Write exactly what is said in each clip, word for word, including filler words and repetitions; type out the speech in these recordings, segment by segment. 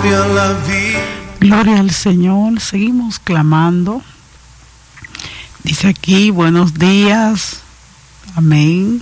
cambia la vida. Gloria al Señor, seguimos clamando. Dice aquí, buenos días, amén.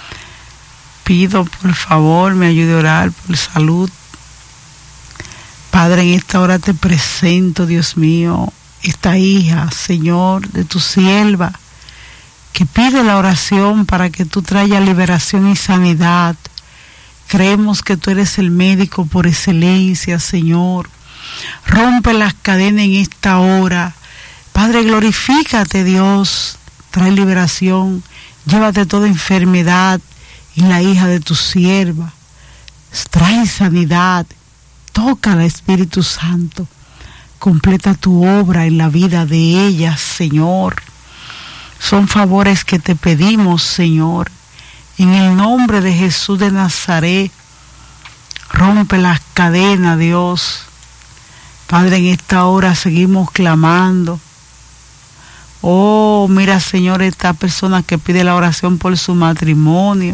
Pido por favor me ayude a orar por salud. Padre, en esta hora te presento, Dios mío, esta hija, Señor, de tu sierva, que pide la oración para que tú traigas liberación y sanidad. Creemos que tú eres el médico por excelencia, Señor. Rompe las cadenas en esta hora. Padre, glorifícate, Dios. Trae liberación. Llévate toda enfermedad en la hija de tu sierva. Trae sanidad. Tócala, Espíritu Santo. Completa tu obra en la vida de ella, Señor. Son favores que te pedimos, Señor. En el nombre de Jesús de Nazaret, rompe las cadenas, Dios. Padre, en esta hora seguimos clamando. Oh, mira, Señor, esta persona que pide la oración por su matrimonio.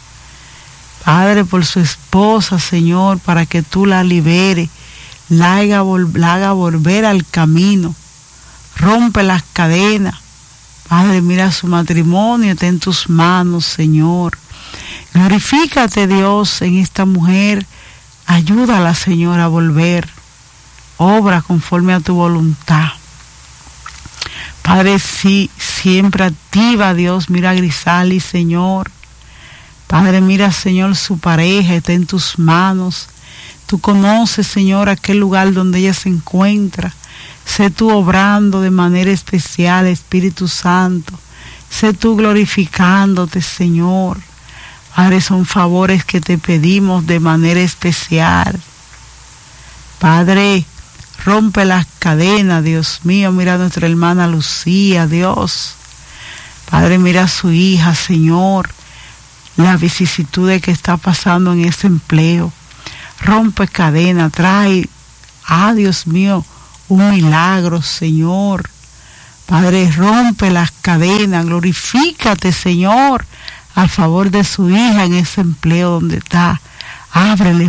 Padre, por su esposa, Señor, para que tú la liberes, la haga, la haga volver al camino. Rompe las cadenas. Padre, mira su matrimonio, está en tus manos, Señor. Glorifícate, Dios, en esta mujer. Ayúdala, Señor, a volver. Obra conforme a tu voluntad. Padre, sí, siempre activa, Dios, mira a Grisali, Señor. Padre, mira, Señor, su pareja está en tus manos. Tú conoces, Señor, aquel lugar donde ella se encuentra. Sé tú obrando de manera especial, Espíritu Santo. Sé tú glorificándote, Señor. Padre, son favores que te pedimos de manera especial. Padre, rompe las cadenas, Dios mío. Mira a nuestra hermana Lucía, Dios. Padre, mira a su hija, Señor. La vicisitud que está pasando en ese empleo. Rompe cadenas, trae, ah, Dios mío, un milagro, Señor. Padre, rompe las cadenas, glorifícate, Señor, a favor de su hija en ese empleo donde está. Ábrele